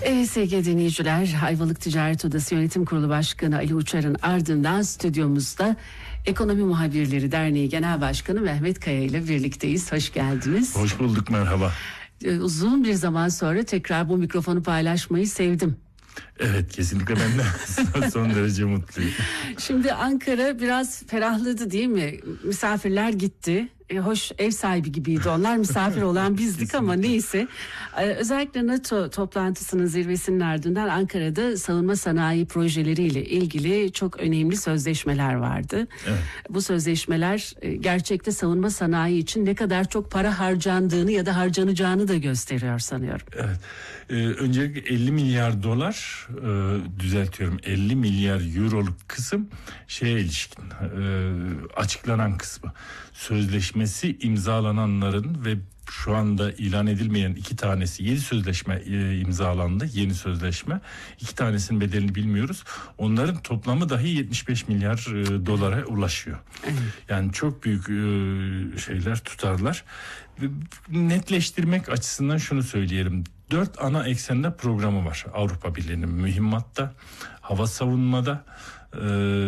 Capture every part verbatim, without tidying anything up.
Evet sevgili dinleyiciler, Ayvalık Ticaret Odası Yönetim Kurulu Başkanı Ali Uçar'ın ardından stüdyomuzda Ekonomi Muhabirleri Derneği Genel Başkanı Mehmet Kaya ile birlikteyiz. Hoş geldiniz. Hoş bulduk, merhaba. Uzun bir zaman sonra tekrar bu mikrofonu paylaşmayı sevdim. Evet, kesinlikle ben de son derece mutluyum. Şimdi Ankara biraz ferahladı değil mi? Misafirler gitti. E, hoş ev sahibi gibiydi onlar, misafir olan bizdik ama neyse. Ee, özellikle NATO toplantısının zirvesinin ardından Ankara'da savunma sanayi projeleriyle ilgili çok önemli sözleşmeler vardı. Evet. Bu sözleşmeler e, gerçekte savunma sanayi için ne kadar çok para harcandığını ya da harcanacağını da gösteriyor sanıyorum. Evet. Ee, öncelikle elli milyar dolar e, düzeltiyorum elli milyar euroluk kısım şeye ilişkin e, açıklanan kısmı. Sözleşmesi imzalananların ve şu anda ilan edilmeyen iki tanesi, yedi sözleşme e, imzalandı, yeni sözleşme. İki tanesinin bedelini bilmiyoruz. Onların toplamı dahi yetmiş beş milyar e, dolara ulaşıyor. Evet. Yani çok büyük e, şeyler, tutarlar. Netleştirmek açısından şunu söyleyelim. Dört ana eksende programı var Avrupa Birliği'nin: mühimmatta, hava savunmada, e,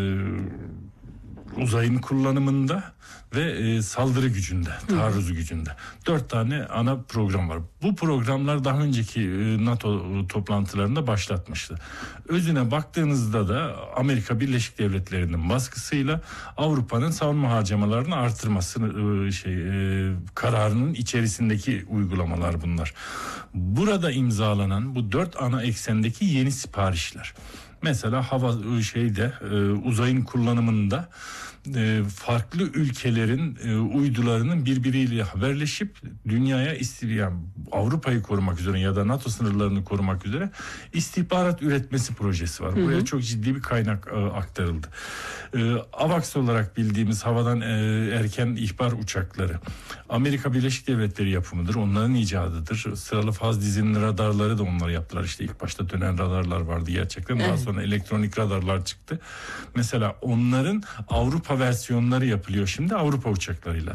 uzayın kullanımında ve e, saldırı gücünde, taarruz gücünde. Dört tane ana program var. Bu programlar daha önceki e, NATO toplantılarında başlatmıştı. Özüne baktığınızda da Amerika Birleşik Devletleri'nin baskısıyla Avrupa'nın savunma harcamalarını artırmasını e, şey e, kararının içerisindeki uygulamalar bunlar. Burada imzalanan bu dört ana eksendeki yeni siparişler. Mesela hava şeyde e, uzayın kullanımında e, farklı ülkelerin e, uydularının birbiriyle haberleşip dünyaya isteyen Avrupa'yı korumak üzere ya da NATO sınırlarını korumak üzere istihbarat üretmesi projesi var. Buraya hı hı. çok ciddi bir kaynak e, aktarıldı. E, AVAX olarak bildiğimiz havadan e, erken ihbar uçakları Amerika Birleşik Devletleri yapımıdır. Onların icadıdır. Sıralı faz dizinin radarları da onlar yaptılar. İşte ilk başta dönen radarlar vardı gerçekten. Daha sonra elektronik radarlar çıktı. Mesela onların Avrupa versiyonları yapılıyor şimdi Avrupa uçaklarıyla.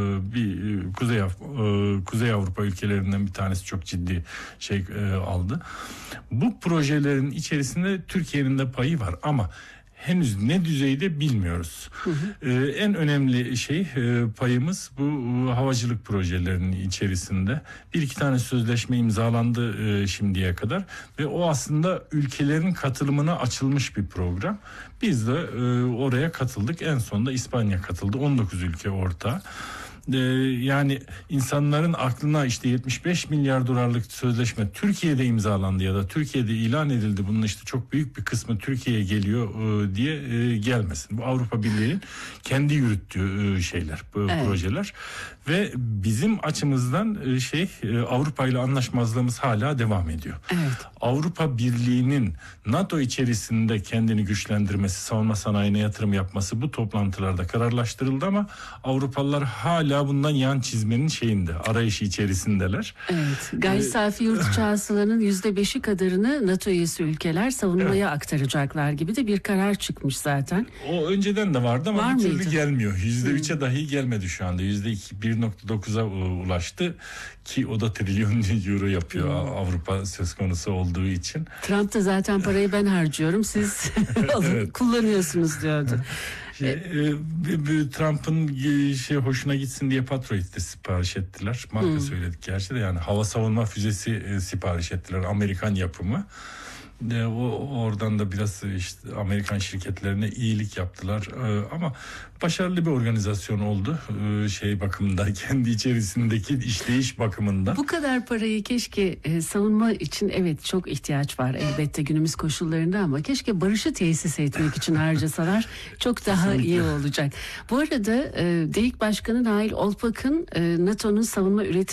Bir Kuzey Kuzey Avrupa ülkelerinden bir tanesi çok ciddi şey aldı. Bu projelerin içerisinde Türkiye'nin de payı var ama henüz ne düzeyde bilmiyoruz. Hı hı. Ee, en önemli şey e, payımız bu e, havacılık projelerinin içerisinde. Bir iki tane sözleşme imzalandı e, şimdiye kadar ve o aslında ülkelerin katılımına açılmış bir program. Biz de e, oraya katıldık. En sonunda İspanya katıldı. on dokuz ülke ortağı. Ee, yani insanların aklına işte yetmiş beş milyar dolarlık sözleşme Türkiye'de imzalandı ya da Türkiye'de ilan edildi, bunun işte çok büyük bir kısmı Türkiye'ye geliyor e, diye e, gelmesin. Bu Avrupa Birliği'nin kendi yürüttüğü e, şeyler, bu evet. projeler ve bizim açımızdan e, şey e, Avrupa ile anlaşmazlığımız hala devam ediyor. Evet. Avrupa Birliği'nin NATO içerisinde kendini güçlendirmesi, savunma sanayine yatırım yapması bu toplantılarda kararlaştırıldı ama Avrupalılar hala bundan yan çizmenin şeyinde, arayışı içerisindeler. Evet. Gayri safi yurt içi hasılanın yüzde beşi kadarını NATO üyesi ülkeler savunmaya evet. aktaracaklar gibi de bir karar çıkmış zaten. O önceden de vardı ama Var bir türlü mıydı? gelmiyor. yüzde üçe dahi gelmedi şu anda. yüzde bir nokta dokuza ulaştı ki o da trilyon euro yapıyor hmm. Avrupa söz konusu olduğu için. Trump da zaten parayı ben harcıyorum, siz evet. kullanıyorsunuz diyordu. Şey, e, Trump'ın şey hoşuna gitsin diye Patriot'te sipariş ettiler. Marka hmm. söyledik gerçi de, yani hava savunma füzesi e, sipariş ettiler. Amerikan yapımı. E, o oradan da biraz işte Amerikan şirketlerine iyilik yaptılar. E, ama başarılı bir organizasyon oldu. E, şey bakımından, kendi içerisindeki işleyiş bakımından. Bu kadar parayı keşke e, savunma için evet çok ihtiyaç var elbette günümüz koşullarında ama keşke barışı tesis etmek için harcasalar çok daha kesinlikle iyi olacak. Bu arada e, D E İK Başkanı Nail Olpak'ın e, NATO'nun savunma üretim